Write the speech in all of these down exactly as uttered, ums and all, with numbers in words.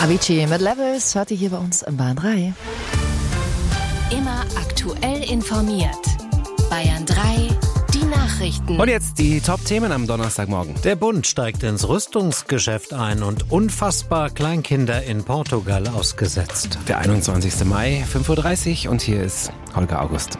Avicii mit Levels hört ihr hier bei uns im Bayern drei. Immer aktuell informiert. Bayern drei, die Nachrichten. Und jetzt die Top-Themen am Donnerstagmorgen. Der Bund steigt ins Rüstungsgeschäft ein und unfassbar Kleinkinder in Portugal ausgesetzt. Der einundzwanzigster Mai, fünf Uhr dreißig und hier ist Holger August.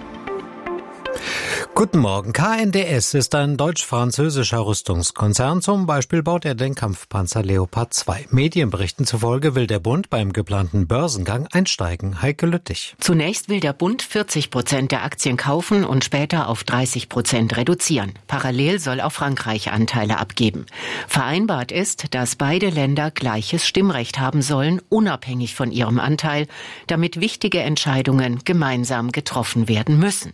Guten Morgen. K N D S ist ein deutsch-französischer Rüstungskonzern. Zum Beispiel baut er den Kampfpanzer Leopard zwei. Medienberichten zufolge will der Bund beim geplanten Börsengang einsteigen. Heike Lüttich. Zunächst will der Bund vierzig Prozent der Aktien kaufen und später auf dreißig Prozent reduzieren. Parallel soll auch Frankreich Anteile abgeben. Vereinbart ist, dass beide Länder gleiches Stimmrecht haben sollen, unabhängig von ihrem Anteil, damit wichtige Entscheidungen gemeinsam getroffen werden müssen.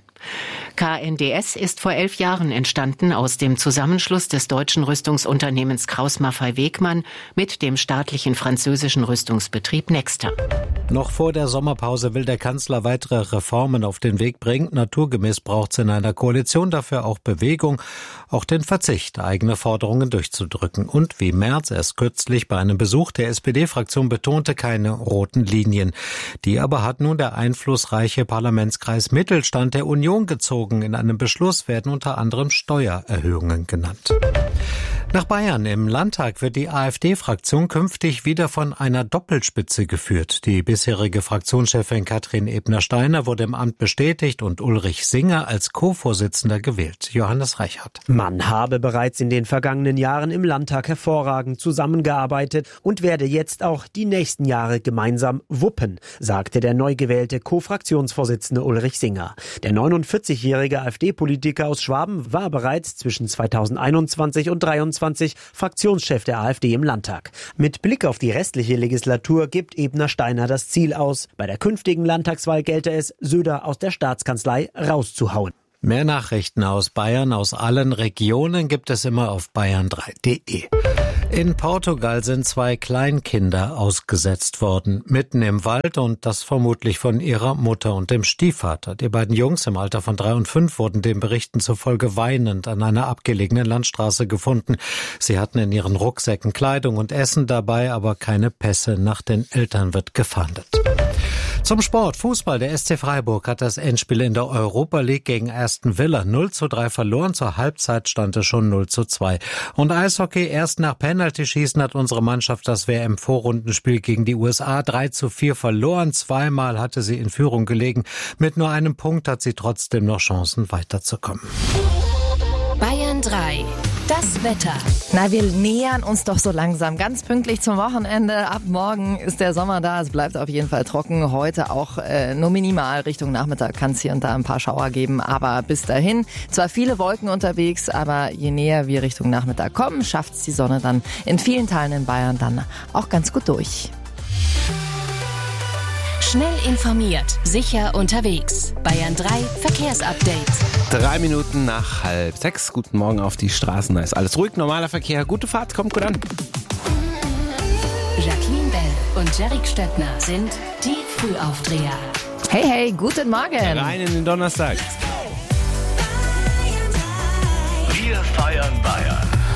K N D S ist vor elf Jahren entstanden aus dem Zusammenschluss des deutschen Rüstungsunternehmens Krauss-Maffei-Wegmann mit dem staatlichen französischen Rüstungsbetrieb Nexter. Noch vor der Sommerpause will der Kanzler weitere Reformen auf den Weg bringen. Naturgemäß braucht es in einer Koalition dafür auch Bewegung, auch den Verzicht, eigene Forderungen durchzudrücken. Und wie Merz erst kürzlich bei einem Besuch der S P D-Fraktion betonte, keine roten Linien. Die aber hat nun der einflussreiche Parlamentskreis Mittelstand der Union gezogen. In einem Beschluss werden unter anderem Steuererhöhungen genannt. Nach Bayern im Landtag wird die AfD-Fraktion künftig wieder von einer Doppelspitze geführt. Die bisherige Fraktionschefin Katrin Ebner-Steiner wurde im Amt bestätigt und Ulrich Singer als Co-Vorsitzender gewählt. Johannes Reichert. Man habe bereits in den vergangenen Jahren im Landtag hervorragend zusammengearbeitet und werde jetzt auch die nächsten Jahre gemeinsam wuppen, sagte der neu gewählte Co-Fraktionsvorsitzende Ulrich Singer. Der neunundvierzigjährige AfD-Politiker aus Schwaben war bereits zwischen zweitausendeinundzwanzig und zweitausenddreiundzwanzig Fraktionschef der AfD im Landtag. Mit Blick auf die restliche Legislatur gibt Ebner-Steiner das Ziel aus. Bei der künftigen Landtagswahl gelte es, Söder aus der Staatskanzlei rauszuhauen. Mehr Nachrichten aus Bayern, aus allen Regionen gibt es immer auf bayern drei punkt de. In Portugal sind zwei Kleinkinder ausgesetzt worden, mitten im Wald und das vermutlich von ihrer Mutter und dem Stiefvater. Die beiden Jungs im Alter von drei und fünf wurden den Berichten zufolge weinend an einer abgelegenen Landstraße gefunden. Sie hatten in ihren Rucksäcken Kleidung und Essen dabei, aber keine Pässe. Nach den Eltern wird gefahndet. Zum Sport. Fußball. Der S C Freiburg hat das Endspiel in der Europa League gegen Aston Villa null zu drei verloren. Zur Halbzeit stand es schon null zu zwei. Und Eishockey. Erst nach Penaltyschießen hat unsere Mannschaft das W M-Vorrundenspiel gegen die U S A drei zu vier verloren. Zweimal hatte sie in Führung gelegen. Mit nur einem Punkt hat sie trotzdem noch Chancen, weiterzukommen. Bayern drei. Das Wetter. Na, wir nähern uns doch so langsam ganz pünktlich zum Wochenende. Ab morgen ist der Sommer da. Es bleibt auf jeden Fall trocken. Heute auch äh, nur minimal. Richtung Nachmittag kann es hier und da ein paar Schauer geben. Aber bis dahin zwar viele Wolken unterwegs, aber je näher wir Richtung Nachmittag kommen, schafft es die Sonne dann in vielen Teilen in Bayern dann auch ganz gut durch. Schnell informiert, sicher unterwegs. Bayern drei Verkehrsupdate. Drei Minuten nach halb sechs. Guten Morgen auf die Straßen. Da ist alles ruhig, normaler Verkehr. Gute Fahrt, kommt gut an. Jacqueline Bell und Jerick Stöckner sind die Frühaufdreher. Hey, hey, guten Morgen. Rein in den Donnerstag. Wir feiern Bayern.